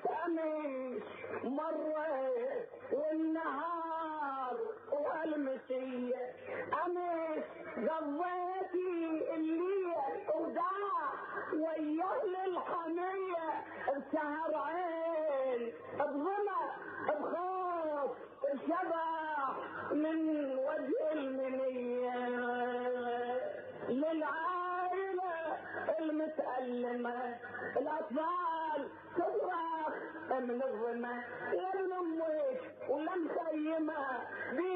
امش مرة والنهار والمسية امش قضيتي الليل وداع وياه للحمية بسهر عين بظمأ بخوف بشبع من وجه المنية للعائلة المتألمة الأطفال تصرخ من الظما يا ابن أمك ولا مخيمة